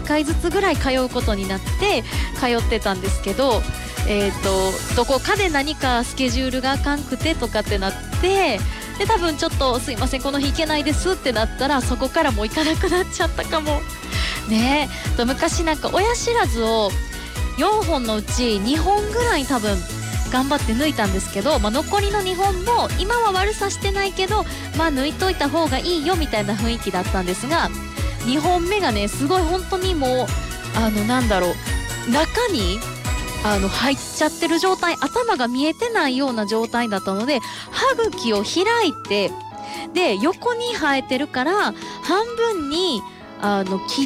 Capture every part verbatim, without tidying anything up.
かいずつぐらい通うことになって通ってたんですけど、えーとどこかで何かスケジュールがあかんくてとかってなって、で多分ちょっとすいませんこの日行けないですってなったら、そこからもう行かなくなっちゃったかもね。えと昔なんか親知らずをよんほんのうちにほんぐらい多分頑張って抜いたんですけど、まあ、残りのにほんも今は悪さしてないけど、まあ、抜いといた方がいいよみたいな雰囲気だったんですが、にほんめがねすごい本当にもうあのなんだろう中にあの入っちゃってる状態、頭が見えてないような状態だったので、歯茎を開いて、で横に生えてるから半分にあの切って、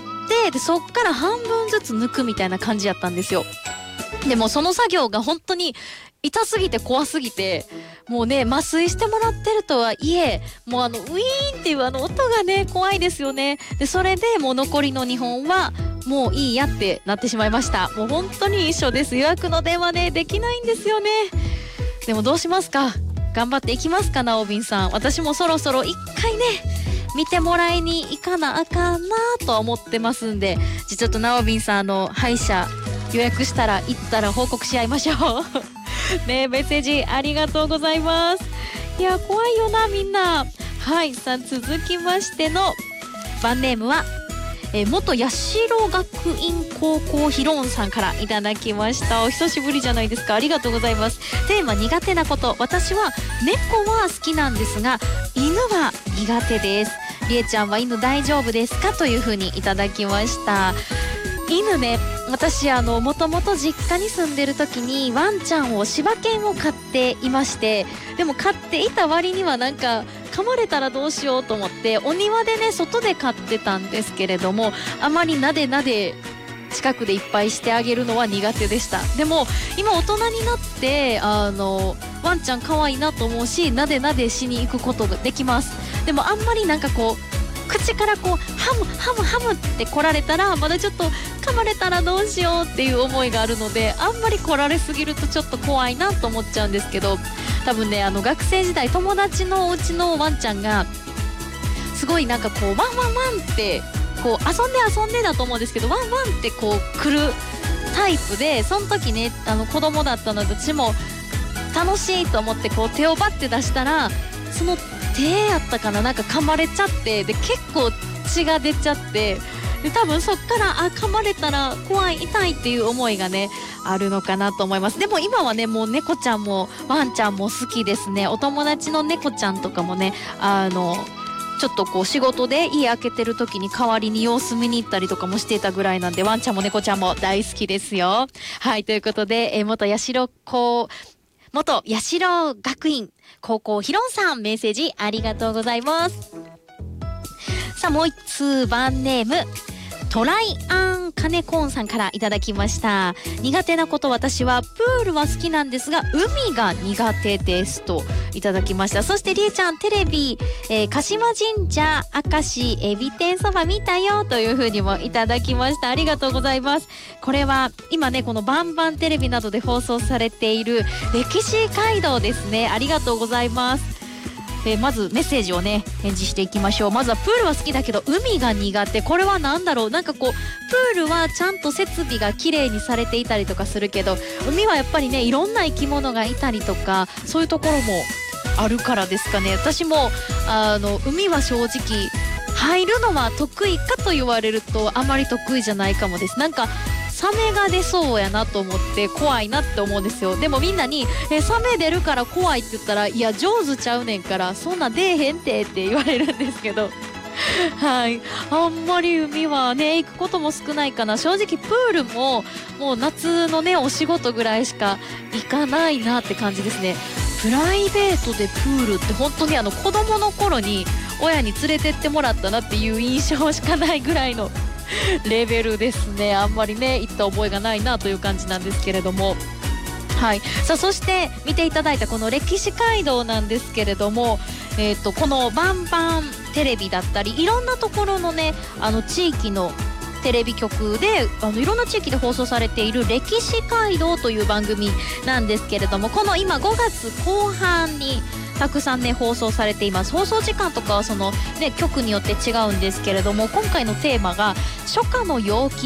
でそっから半分ずつ抜くみたいな感じやったんですよ。でもその作業が本当に痛すぎて怖すぎて、もうね麻酔してもらってるとはいえ、もうあのウィーンっていうあの音がね怖いですよね。でそれでもう残りのにほんはもういいやってなってしまいました。もう本当に一緒です。予約の電話ねできないんですよね。でもどうしますか、頑張っていきますか、なおびんさん。私もそろそろ一回ね見てもらいに行かなあかんなとは思ってますんで、ちょっとなおびんさんあの歯医者予約したら行ったら報告し合いましょうね。メッセージありがとうございます。いや怖いよなみんな。はい、さあ続きましてのバンネームはえー、元八代学院高校ヒロンさんからいただきました。お久しぶりじゃないですか、ありがとうございます。テーマ苦手なこと、私は猫は好きなんですが犬は苦手です。りえちゃんは犬大丈夫ですかというふうにいただきました。犬ね、私あのもともと実家に住んでる時にワンちゃんを柴犬を飼っていまして、でも飼っていた割にはなんか噛まれたらどうしようと思ってお庭でね外で飼ってたんですけれども、あまりなでなで近くでいっぱいしてあげるのは苦手でした。でも今大人になってあのワンちゃん可愛いなと思うし、なでなでしに行くことができます。でもあんまりなんかこう口からこうハムハムハムって来られたら、まだちょっと噛まれたらどうしようっていう思いがあるので、あんまり来られすぎるとちょっと怖いなと思っちゃうんですけど、多分ねあの学生時代友達のお家のワンちゃんがすごいなんかこうワンワンワンってこう遊んで遊んでだと思うんですけど、ワンワンってこう来るタイプで、その時ねあの子供だったので私も楽しいと思ってこう手をバッて出したら、その手やったかな、なんか噛まれちゃって、で結構血が出ちゃって、で多分そっからあ噛まれたら怖い痛いっていう思いがねあるのかなと思います。でも今はねもう猫ちゃんもワンちゃんも好きですね。お友達の猫ちゃんとかもねあのちょっとこう仕事で家開けてる時に代わりに様子見に行ったりとかもしていたぐらいなんで、ワンちゃんも猫ちゃんも大好きですよ。はい、ということで、えー、元八代高元八代学院高校ヒロンさん、メッセージありがとうございます。さあもう一通バンネームトライアンカネコーンさんからいただきました。苦手なこと、私はプールは好きなんですが海が苦手ですといただきました。そしてりえちゃんテレビ、えー、鹿島神社明石エビ天そば見たよというふうにもいただきました。ありがとうございます。これは今ねこのバンバンテレビなどで放送されている歴史街道ですね。ありがとうございます。えー、まずメッセージをね返事していきましょう。まずはプールは好きだけど海が苦手、これは何だろう。なんかこうプールはちゃんと設備がきれいにされていたりとかするけど、海はやっぱりねいろんな生き物がいたりとかそういうところもあるからですかね。私もあの海は正直入るのは得意かと言われるとあまり得意じゃないかもです。なんかサメが出そうやなと思って怖いなって思うんですよ。でもみんなにえサメ出るから怖いって言ったら、いや上手ちゃうねんからそんな出えへんてって言われるんですけどはい、あんまり海はね行くことも少ないかな。正直プールももう夏のねお仕事ぐらいしか行かないなって感じですね。プライベートでプールって本当にあの子供の頃に親に連れてってもらったなっていう印象しかないぐらいのレベルですね。あんまりね行った覚えがないなという感じなんですけれども、はい、さあそして見ていただいたこの歴史街道なんですけれども、えーとこのバンバンテレビだったりいろんなところのねあの地域のテレビ局であのいろんな地域で放送されている歴史街道という番組なんですけれども、この今ごがつこう半にたくさんね放送されています。放送時間とかはそのね局によって違うんですけれども、今回のテーマが初夏の陽気